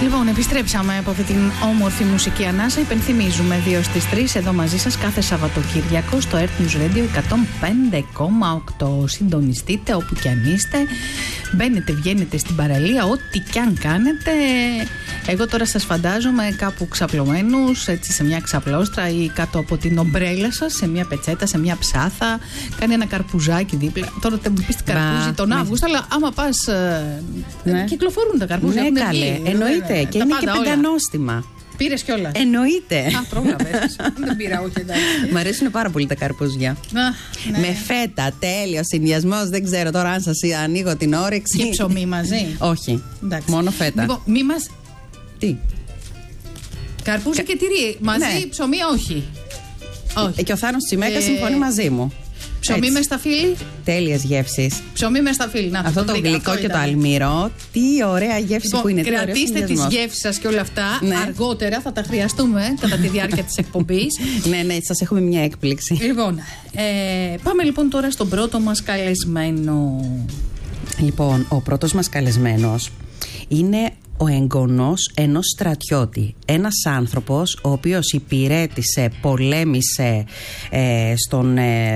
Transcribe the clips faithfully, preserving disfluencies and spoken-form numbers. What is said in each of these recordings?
Λοιπόν, επιστρέψαμε από αυτή την όμορφη μουσική ανάσα. Υπενθυμίζουμε δύο στις τρεις εδώ μαζί σας κάθε Σαββατοκύριακο στο Earth News Radio εκατόν πέντε κόμμα οκτώ. Συντονιστείτε όπου κι αν είστε. Μπαίνετε, βγαίνετε στην παραλία, ό,τι κι αν κάνετε. Εγώ τώρα σας φαντάζομαι κάπου ξαπλωμένους, έτσι σε μια ξαπλώστρα ή κάτω από την ομπρέλα σας, σε μια πετσέτα, σε μια ψάθα. Κάνει ένα καρπουζάκι δίπλα. Τώρα δεν μου πεις την καρπούζι τον Αύγουστο, αλλά άμα πας. Ναι. Κυκλοφορούν τα καρπούζια. Ναι, καλέ. Εννοείται. Και είναι και πεντανόστιμα. Πήρες κιόλας. Εννοείται. Α, πρόλαβες. Δεν πήρα, όχι εντάξει. Μ' αρέσουν πάρα πολύ τα καρπούζια. Ναι. Με φέτα, τέλειο συνδυασμός. Δεν ξέρω τώρα αν σας ανοίγω την όρεξη. Και ψωμί μαζί. Όχι. Εντάξει. Μόνο φέτα. Λοιπόν, μη μας. Τι. Καρπούζια και τυρί. Μαζί, ναι. Ψωμί, όχι. όχι. Και ο Θάνος Τσιμέκα ε... συμφωνεί μαζί μου. Ψωμί με σταφύλι. Τέλειες γεύσεις. Ψωμί με σταφύλι. Να, αυτό το γλυκό αυτό και ήταν. Το αλμύρο. Τι ωραία γεύση λοιπόν, που είναι. Κρατήστε τις γεύσεις σας και όλα αυτά. Ναι. Αργότερα θα τα χρειαστούμε κατά τη διάρκεια της εκπομπής. Ναι, ναι, σας έχουμε μια έκπληξη. Λοιπόν, ε, πάμε λοιπόν τώρα στον πρώτο μας καλεσμένο. Λοιπόν, ο πρώτος μας καλεσμένος είναι ο εγγονός ενός στρατιώτη. Ένας άνθρωπος ο οποίος υπηρέτησε, πολέμησε ε, στον,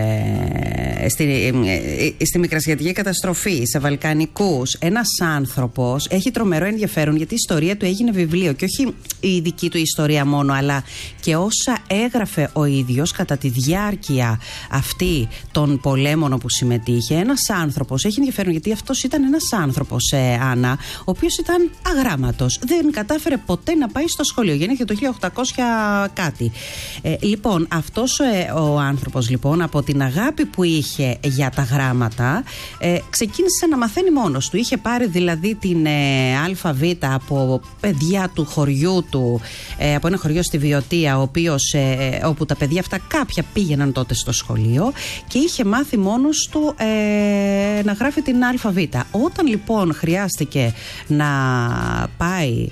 ε, στη, ε, στη Μικρασιατική καταστροφή, σε Βαλκανικούς. Ένας άνθρωπος έχει τρομερό ενδιαφέρον γιατί η ιστορία του έγινε βιβλίο και όχι η δική του ιστορία μόνο, αλλά και όσα έγραφε ο ίδιος κατά τη διάρκεια αυτή των πολέμων όπου συμμετείχε. Ένας άνθρωπος έχει ενδιαφέρον γιατί αυτός ήταν ένας άνθρωπος, ε, Άννα, ο οποίος ήταν αγράμματος. Δεν κατάφερε ποτέ να πάει στο σχολείο. Γεννήθηκε το χίλια οκτακόσια κάτι. Ε, λοιπόν, αυτός ε, ο άνθρωπος λοιπόν, από την αγάπη που είχε για τα γράμματα, ε, ξεκίνησε να μαθαίνει μόνος του. Είχε πάρει δηλαδή την ε, αλφαβήτα από παιδιά του χωριού του, ε, από ένα χωριό στη Βιωτία, ο οποίος, ε, όπου τα παιδιά αυτά κάποια πήγαιναν τότε στο σχολείο και είχε μάθει μόνος του ε, να γράφει την αλφαβήτα. Όταν λοιπόν χρειάστηκε να πάει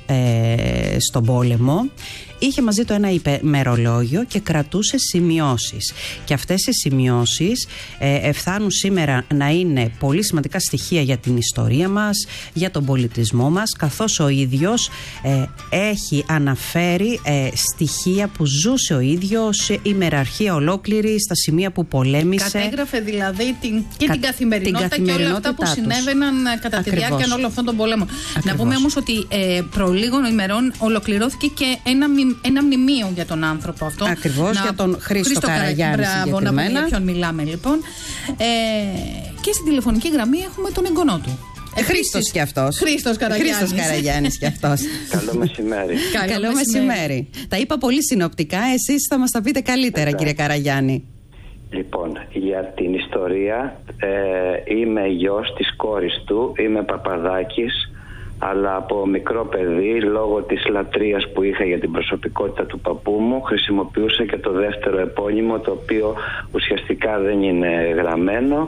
ε, στον πόλεμο, είχε μαζί του ένα ημερολόγιο και κρατούσε σημειώσεις. Και αυτές οι σημειώσεις ε, φτάνουν σήμερα να είναι πολύ σημαντικά στοιχεία για την ιστορία μας, για τον πολιτισμό μας, καθώς ο ίδιος ε, έχει αναφέρει ε, στοιχεία που ζούσε ο ίδιος, ημεραρχία ολόκληρη στα σημεία που πολέμησε. Κατέγραφε δηλαδή την, και Κα, την, καθημερινότητα την καθημερινότητα και όλα αυτά που τους. συνέβαιναν κατά Ακριβώς. τη διάρκεια όλων αυτών των πολέμων. Ακριβώς. Να πούμε όμως ότι ε, προ λίγων ημερών ολοκληρώθηκε και ένα ένα μνημείο για τον άνθρωπο αυτό. Ακριβώς, για τον Χρήστο, Χρήστο Καραγιάννη. Μπράβο, να πούμε για ποιον μιλάμε λοιπόν. Ε, και στην τηλεφωνική γραμμή έχουμε τον εγγονό του. Ε, Χρήστος κι αυτός. Χρήστος Καραγιάννης. Χρήστος Καραγιάννης κι αυτός. Καλό μεσημέρι. Καλό, Καλό μεσημέρι. μεσημέρι. Τα είπα πολύ συνοπτικά, εσείς θα μας τα πείτε καλύτερα, Εντάξει. κύριε Καραγιάννη. Λοιπόν, για την ιστορία, ε, είμαι γιος της κόρης του, είμαι Παπαδάκης. Αλλά από μικρό παιδί, λόγω της λατρείας που είχα για την προσωπικότητα του παππού μου, χρησιμοποιούσα και το δεύτερο επώνυμο, το οποίο ουσιαστικά δεν είναι γραμμένο,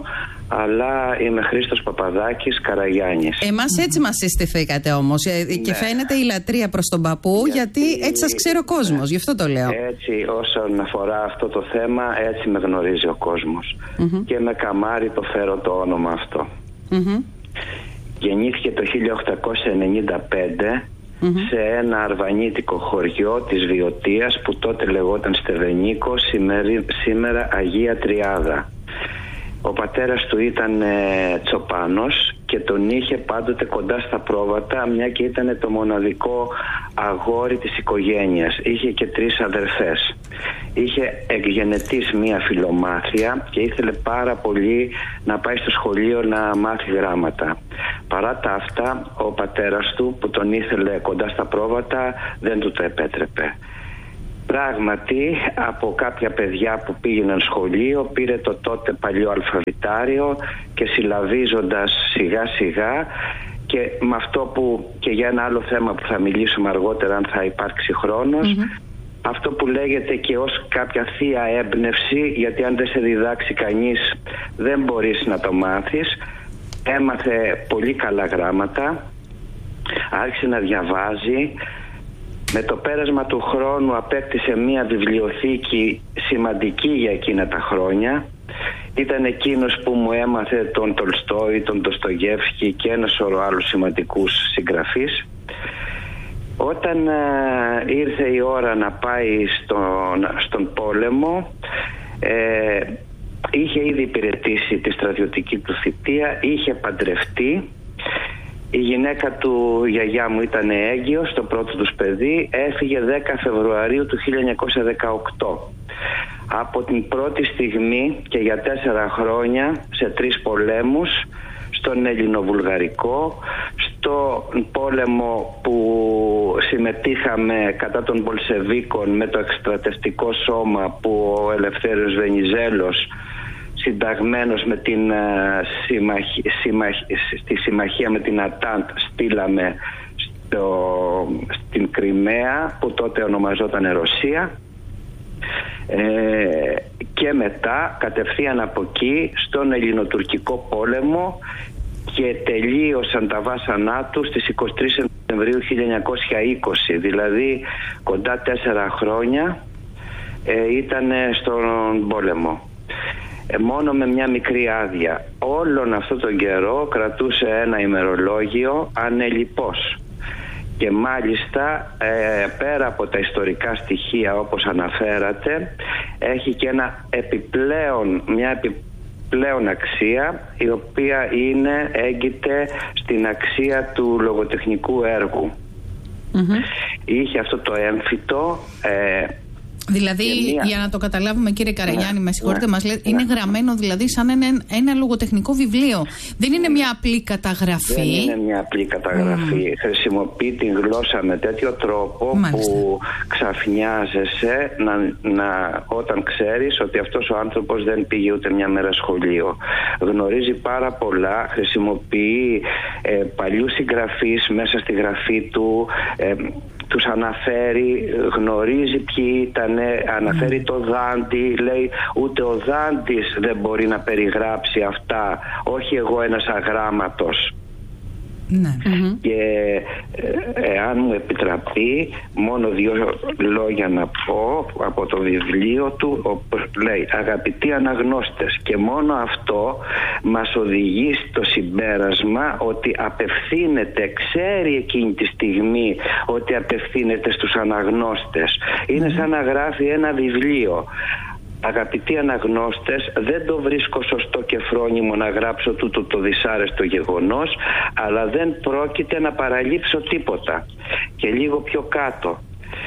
αλλά είμαι Χρήστος Παπαδάκης Καραγιάννης. Εμάς έτσι μας συστηθήκατε όμως, και ναι. φαίνεται η λατρεία προς τον παππού, γιατί, γιατί έτσι σας ξέρει ο κόσμος, γι' αυτό το λέω. Έτσι, όσον αφορά αυτό το θέμα, έτσι με γνωρίζει ο κόσμος. Mm-hmm. Και με καμάρι το φέρω το όνομα αυτό. Mm-hmm. Γεννήθηκε το χίλια οκτακόσια ενενήντα πέντε mm-hmm. σε ένα αρβανίτικο χωριό της Βιωτίας που τότε λεγόταν Στεβενίκο, σήμερα Αγία Τριάδα. Ο πατέρας του ήταν ε, τσοπάνος και τον είχε πάντοτε κοντά στα πρόβατα, μια και ήταν το μοναδικό αγόρι της οικογένειας. Είχε και τρεις αδερφές. Είχε εκγενετής μία φιλομάθεια και ήθελε πάρα πολύ να πάει στο σχολείο να μάθει γράμματα. Παρά τα αυτά, ο πατέρας του που τον ήθελε κοντά στα πρόβατα δεν του το επέτρεπε. Πράγματι, από κάποια παιδιά που πήγαιναν σχολείο, πήρε το τότε παλιό αλφαβητάριο και συλλαβίζοντας σιγά σιγά, και με αυτό που, και για ένα άλλο θέμα που θα μιλήσουμε αργότερα αν θα υπάρξει χρόνος, mm-hmm. αυτό που λέγεται και ως κάποια θεία έμπνευση, γιατί αν δεν σε διδάξει κανείς δεν μπορείς να το μάθεις. Έμαθε πολύ καλά γράμματα, άρχισε να διαβάζει. Με το πέρασμα του χρόνου απέκτησε μία βιβλιοθήκη σημαντική για εκείνα τα χρόνια. Ήταν εκείνος που μου έμαθε τον Τολστόι, τον Ντοστογεύσκι και ένα σωρό άλλους σημαντικούς συγγραφείς. Όταν ε, ήρθε η ώρα να πάει στον, στον πόλεμο, ε, είχε ήδη υπηρετήσει τη στρατιωτική του θητεία, είχε παντρευτεί. Η γυναίκα του γιαγιά μου ήταν έγκυος, το πρώτο τους παιδί, έφυγε δέκα Φεβρουαρίου του χίλια εννιακόσια δεκαοκτώ. Από την πρώτη στιγμή και για τέσσερα χρόνια σε τρεις πολέμους, στον Ελληνοβουλγαρικό, στο πόλεμο που συμμετείχαμε κατά των Μπολσεβίκων με το εκστρατευτικό σώμα που ο Ελευθέριος Βενιζέλος, συνταγμένος με την, συμμαχ... συμμαχ... στη συμμαχία με την Ατάντ, στείλαμε στο... στην Κριμαία, που τότε ονομαζόταν Ρωσία, ε, και μετά κατευθείαν από εκεί στον Ελληνοτουρκικό πόλεμο, και τελείωσαν τα βάσανά του στις εικοστή τρίτη Σεπτεμβρίου χίλια εννιακόσια είκοσι, δηλαδή κοντά τέσσερα χρόνια ε, ήταν στον πόλεμο. Ε, μόνο με μια μικρή άδεια. Όλον αυτόν τον καιρό κρατούσε ένα ημερολόγιο ανελιπώς. Και μάλιστα ε, πέρα από τα ιστορικά στοιχεία όπως αναφέρατε, έχει και ένα επιπλέον, μια επιπλέον αξία, η οποία είναι, έγκυται στην αξία του λογοτεχνικού έργου. Mm-hmm. Είχε αυτό το έμφυτο, ε, δηλαδή, μια... για να το καταλάβουμε, κύριε Καραγιάννη, ναι, με συγχωρείτε, ναι, μας λέτε, ναι, είναι γραμμένο δηλαδή σαν ένα, ένα λογοτεχνικό βιβλίο. Δεν είναι μια απλή καταγραφή. Δεν είναι μια απλή καταγραφή. Mm. Χρησιμοποιεί την γλώσσα με τέτοιο τρόπο, μάλιστα, που ξαφνιάζεσαι να, να, όταν ξέρεις ότι αυτός ο άνθρωπος δεν πήγε ούτε μια μέρα σχολείο. Γνωρίζει πάρα πολλά, χρησιμοποιεί ε, παλιούς συγγραφείς μέσα στη γραφή του, ε, τους αναφέρει, γνωρίζει ποιοι ήταν, αναφέρει mm. το Δάντη, λέει ούτε ο Δάντης δεν μπορεί να περιγράψει αυτά, όχι εγώ ένας αγράμματος. Ναι. Mm-hmm. Και εάν μου επιτραπεί, μόνο δύο λόγια να πω από το βιβλίο του, όπου λέει αγαπητοί αναγνώστες, και μόνο αυτό μας οδηγεί στο συμπέρασμα ότι απευθύνεται, ξέρει εκείνη τη στιγμή ότι απευθύνεται στους αναγνώστες. Είναι σαν να γράφει ένα βιβλίο. Αγαπητοί αναγνώστες, δεν το βρίσκω σωστό και φρόνιμο να γράψω τούτο το δυσάρεστο γεγονός, αλλά δεν πρόκειται να παραλείψω τίποτα. Και λίγο πιο κάτω,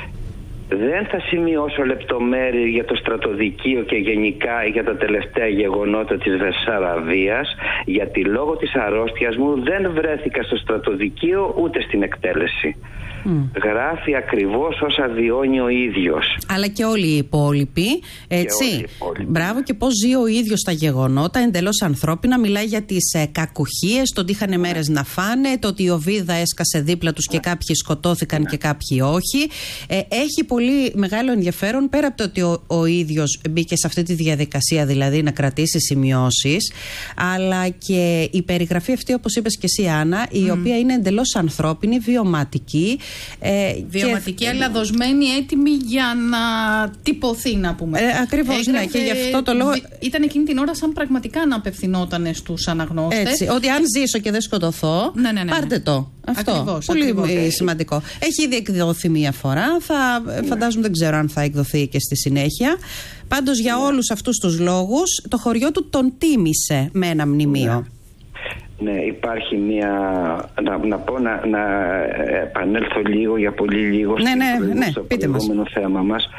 δεν θα σημειώσω λεπτομέρειες για το στρατοδικείο και γενικά για τα τελευταία γεγονότα της Βεσσαραβίας, γιατί λόγω της αρρώστιας μου δεν βρέθηκα στο στρατοδικείο ούτε στην εκτέλεση. Mm. Γράφει ακριβώς όσα βιώνει ο ίδιος. Αλλά και όλοι οι υπόλοιποι, έτσι. Και όλοι οι υπόλοιποι. Μπράβο, και πώς ζει ο ίδιος τα γεγονότα, εντελώς ανθρώπινα. Μιλάει για τις ε, κακουχίες, το ότι είχαν μέρες να φάνε, το ότι η Οβίδα έσκασε δίπλα τους και κάποιοι σκοτώθηκαν και κάποιοι όχι. Ε, έχει πολύ μεγάλο ενδιαφέρον, πέρα από το ότι ο, ο ίδιος μπήκε σε αυτή τη διαδικασία, δηλαδή να κρατήσει σημειώσεις, αλλά και η περιγραφή αυτή, όπως είπες και εσύ, Άννα, η mm. οποία είναι εντελώς ανθρώπινη, βιωματική. Ε, Βιωματική, και... αλλά δοσμένη, έτοιμη για να τυπωθεί, να πούμε. Ε, ακριβώς, ναι, και γι' αυτό το λόγο. Ήταν εκείνη την ώρα σαν πραγματικά να απευθυνόταν στους αναγνώστες. Έτσι, ότι αν ζήσω και δεν σκοτωθώ, ναι, ναι, ναι, ναι. πάρτε το. Αυτό. Ακριβώς, πολύ ακριβώς. σημαντικό. Έχει ήδη εκδοθεί μία φορά. Θα, ναι. Φαντάζομαι, δεν ξέρω αν θα εκδοθεί και στη συνέχεια. Πάντως, για ναι. όλους αυτούς τους λόγους, το χωριό του τον τίμησε με ένα μνημείο. Ναι. Ναι, υπάρχει μια... Να, να πω να, να επανέλθω λίγο για πολύ λίγο ναι, ναι, ναι, στο προηγούμενο θέμα μας.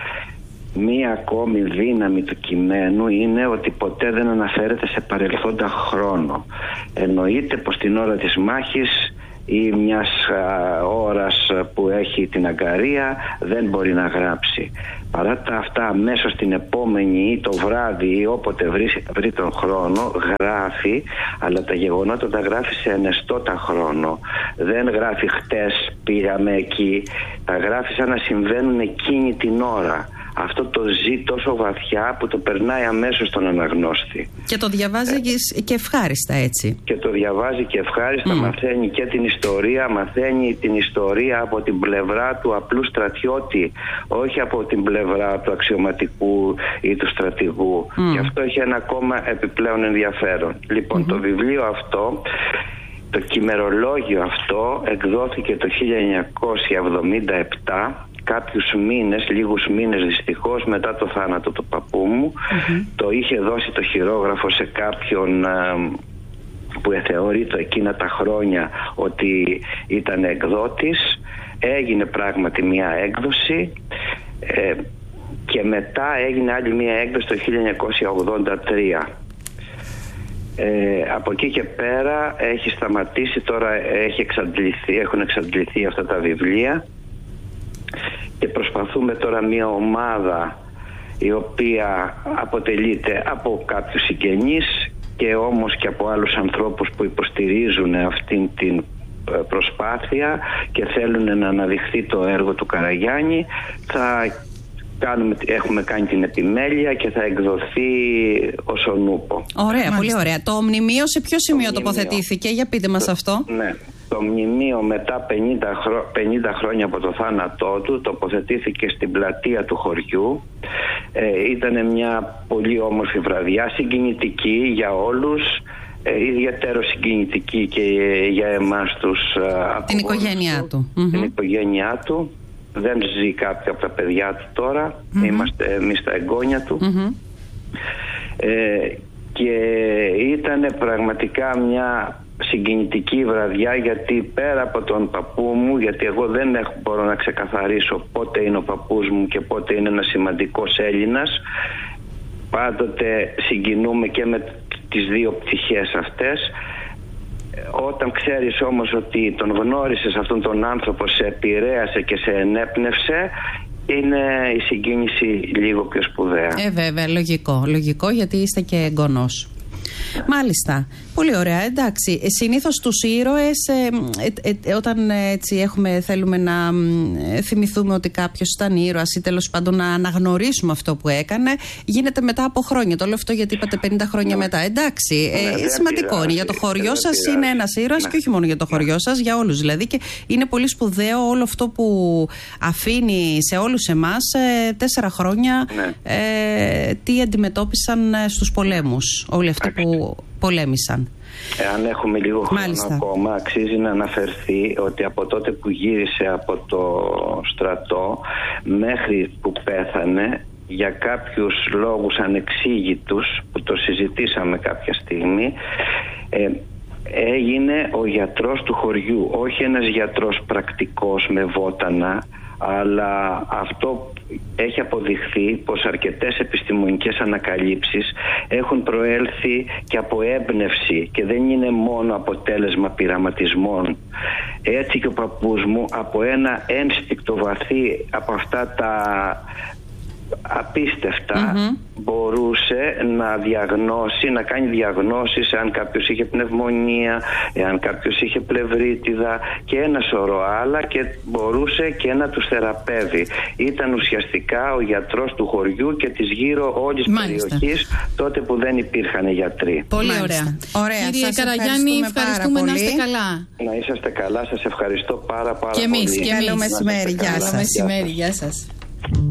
Μία ακόμη δύναμη του κειμένου είναι ότι ποτέ δεν αναφέρεται σε παρελθόντα χρόνο. Εννοείται πως την ώρα της μάχης ή μιας α, ώρας που έχει την αγκαρία δεν μπορεί να γράψει. Παρά τα αυτά, αμέσως την επόμενη ή το βράδυ ή όποτε βρει, βρει τον χρόνο, γράφει, αλλά τα γεγονότα τα γράφει σε ενεστώτα χρόνο. Δεν γράφει χτες πήγαμε εκεί, τα γράφει σαν να συμβαίνουν εκείνη την ώρα. Αυτό το ζει τόσο βαθιά που το περνάει αμέσως τον αναγνώστη. Και το διαβάζει ε, και ευχάριστα, έτσι. Και το διαβάζει και ευχάριστα, mm. μαθαίνει και την ιστορία, μαθαίνει την ιστορία από την πλευρά του απλού στρατιώτη, όχι από την πλευρά του αξιωματικού ή του στρατηγού. Mm. Και αυτό έχει ένα ακόμα επιπλέον ενδιαφέρον. Λοιπόν, mm-hmm. το βιβλίο αυτό Το κειμερολόγιο αυτό εκδόθηκε το χίλια εννιακόσια εβδομήντα επτά, κάποιους μήνες, λίγους μήνες δυστυχώς μετά το θάνατο του παππού μου. Mm-hmm. Το είχε δώσει το χειρόγραφο σε κάποιον που θεωρείται εκείνα τα χρόνια ότι ήταν εκδότης. Έγινε πράγματι μια έκδοση ε, και μετά έγινε άλλη μια έκδοση το χίλια εννιακόσια ογδόντα τρία. Ε, από εκεί και πέρα έχει σταματήσει, τώρα έχει εξαντληθεί, έχουν εξαντληθεί αυτά τα βιβλία και προσπαθούμε τώρα μια ομάδα η οποία αποτελείται από κάποιους συγγενείς και όμως και από άλλους ανθρώπους που υποστηρίζουν αυτήν την προσπάθεια και θέλουν να αναδειχθεί το έργο του Καραγιάννη. Θα κάνουμε, έχουμε κάνει την επιμέλεια και θα εκδοθεί ως ο νούπο. Ωραία, Μάλιστα. πολύ ωραία. Το μνημείο σε ποιο σημείο το τοποθετήθηκε, για πείτε μας το, αυτό. Ναι, το μνημείο μετά πενήντα, χρο, πενήντα χρόνια από το θάνατό του τοποθετήθηκε στην πλατεία του χωριού. Ε, ήταν μια πολύ όμορφη βραδιά, συγκινητική για όλους, ε, ιδιαίτερο συγκινητική και για εμάς τους απογόνους. Την οικογένειά του. Την mm-hmm. οικογένειά του. Δεν ζει κάποιο από τα παιδιά του τώρα. Mm-hmm. Είμαστε εμείς τα εγγόνια του. Mm-hmm. Ε, και ήταν πραγματικά μια συγκινητική βραδιά, γιατί πέρα από τον παππού μου, γιατί εγώ δεν έχω, μπορώ να ξεκαθαρίσω πότε είναι ο παππούς μου και πότε είναι ένας σημαντικός Έλληνας, πάντοτε συγκινούμε και με τις δύο πτυχές αυτές. Όταν ξέρεις όμως ότι τον γνώρισες αυτόν τον άνθρωπο, σε επηρέασε και σε ενέπνευσε, είναι η συγκίνηση λίγο πιο σπουδαία. Ε, βέβαια, λογικό, λογικό, γιατί είστε και εγγονός. Μάλιστα. Πολύ ωραία. Εντάξει. Συνήθως τους ήρωες, ε, ε, ε, όταν έτσι έχουμε, θέλουμε να ε, θυμηθούμε ότι κάποιος ήταν ήρωας ή τέλος πάντων να αναγνωρίσουμε αυτό που έκανε, γίνεται μετά από χρόνια. Το λέω αυτό γιατί είπατε πενήντα χρόνια ναι. μετά. Εντάξει. Ε, ναι, σημαντικό πειράζει, είναι. Για το χωριό σας πειράζει. Είναι ένας ήρωας ναι. και όχι μόνο για το χωριό ναι. σας, για όλους δηλαδή. Και είναι πολύ σπουδαίο όλο αυτό που αφήνει σε όλους εμάς ε, τέσσερα χρόνια ναι. ε, τι αντιμετώπισαν στους πολέμους. Όλοι αυτοί Άξι. που πολέμησαν. Εάν έχουμε λίγο χρόνο Μάλιστα. ακόμα, αξίζει να αναφερθεί ότι από τότε που γύρισε από το στρατό μέχρι που πέθανε, για κάποιους λόγους ανεξήγητους που το συζητήσαμε κάποια στιγμή, ε, έγινε ο γιατρός του χωριού. Όχι ένας γιατρός πρακτικός με βότανα, αλλά αυτό έχει αποδειχθεί πως αρκετές επιστημονικές ανακαλύψεις έχουν προέλθει και από έμπνευση και δεν είναι μόνο αποτέλεσμα πειραματισμών. Έτσι και ο παππούς μου, από ένα ένστικτο βαθύ, από αυτά τα απίστευτα, mm-hmm. μπορούσε να διαγνώσει, να κάνει διαγνώσεις αν κάποιος είχε πνευμονία, εάν κάποιος είχε πλευρίτιδα και ένα σωρό άλλα, και μπορούσε και να τους θεραπεύει. Ήταν ουσιαστικά ο γιατρός του χωριού και της γύρω όλης της περιοχής, τότε που δεν υπήρχαν γιατροί. Πολύ Μάλιστα. ωραία. Ωραία. Κύριε Καραγιάννη, ευχαριστούμε, να είστε καλά. Να είσαστε καλά, σας ευχαριστώ πάρα πάρα και εμείς, πολύ. Και εμείς, Καλό μεσημέρι, γεια σας. Καλό μεσημέρι, γεια σας.